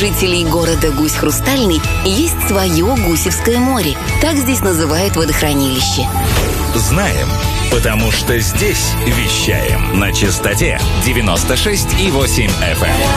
жителей города Гусь-Хрустальный есть свое Гусевское море. Так здесь называют водохранилище. Знаем, потому что здесь вещаем на частоте 96,8 FM.